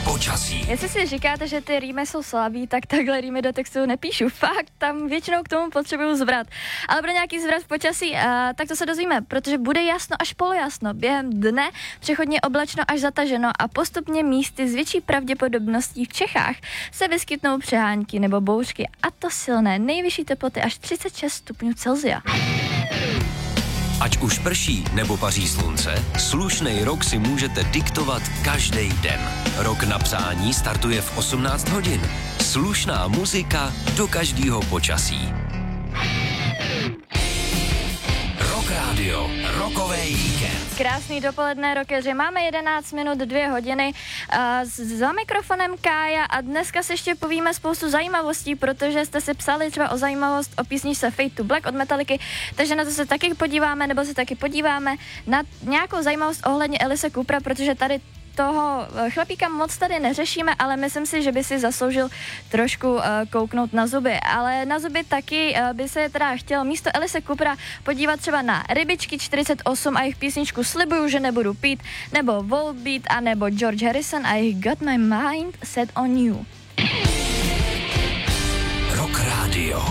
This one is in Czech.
Počasí. Jestli si říkáte, že ty rýmy jsou slabý, tak takhle rýmy do textu nepíšu. Fakt, tam většinou k tomu potřebuju zvrat. Ale pro nějaký zvrat v počasí, tak to se dozvíme, protože bude jasno až polojasno. Během dne přechodně oblačno až zataženo a postupně místy s větší pravděpodobností v Čechách se vyskytnou přehánky nebo bouřky, a to silné, nejvyšší teploty až 36 stupňů Celsia. Ať už prší nebo paří slunce, slušnej rok si můžete diktovat každý den. Rok na přání startuje v 18 hodin. Slušná muzika do každého počasí. Rock Radio, rokovej víkend. Krásný dopoledne, rockeři. Máme 11 minut, 2 hodiny. Za mikrofonem Kája a dneska si ještě povíme spoustu zajímavostí, protože jste si psali třeba o zajímavost o písničce Fade to Black od Metalliky, takže na to se taky podíváme, nebo se taky podíváme na nějakou zajímavost ohledně Alice Coopera, protože tady toho chlapíka moc tady neřešíme, ale myslím si, že by si zasloužil trošku kouknout na zuby. Ale na zuby taky by se teda chtěl místo Alice Coopera podívat třeba na Rybičky 48 a jejich písničku Slibuju, že nebudu pít, nebo Volbeat, a nebo George Harrison a jejich Got My Mind Set on You. Rock Radio.